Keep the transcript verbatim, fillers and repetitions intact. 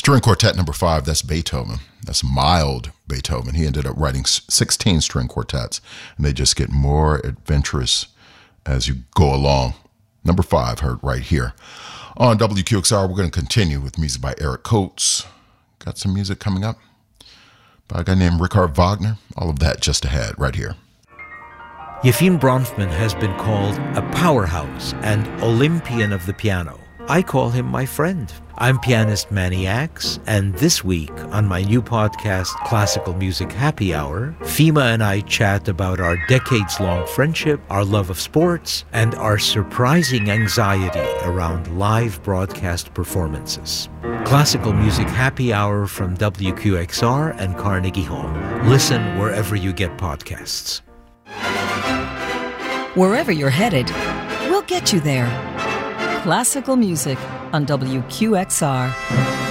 String Quartet number five, that's Beethoven. That's mild Beethoven. He ended up writing sixteen string quartets, and they just get more adventurous as you go along. Number five, heard right here. On W Q X R, we're going to continue with music by Eric Coates. Got some music coming up by a guy named Richard Wagner. All of that just ahead, right here. Yefim Bronfman has been called a powerhouse and Olympian of the piano. I call him my friend. I'm pianist Manny Axe, and this week on my new podcast, Classical Music Happy Hour, Fima and I chat about our decades-long friendship, our love of sports, and our surprising anxiety around live broadcast performances. Classical Music Happy Hour from W Q X R and Carnegie Hall. Listen wherever you get podcasts. Wherever you're headed, we'll get you there. Classical music on W Q X R.